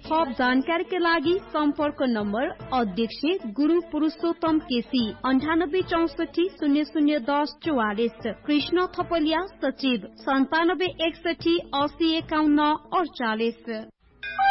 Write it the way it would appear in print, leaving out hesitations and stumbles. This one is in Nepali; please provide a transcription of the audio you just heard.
थप जानकारीका लागि सम्पर्क नम्बर अध्यक्ष गुरु पुरुषोत्तम केसी 9864001044, कृष्ण थपलिया सचिव 9761805148।